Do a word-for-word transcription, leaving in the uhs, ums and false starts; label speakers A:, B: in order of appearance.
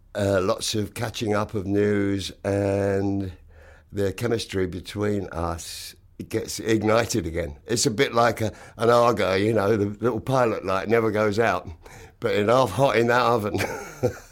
A: uh, lots of catching up of news, and the chemistry between us it gets ignited again. It's a bit like a, an Argo, you know, the little pilot light never goes out, but in half hot in that oven.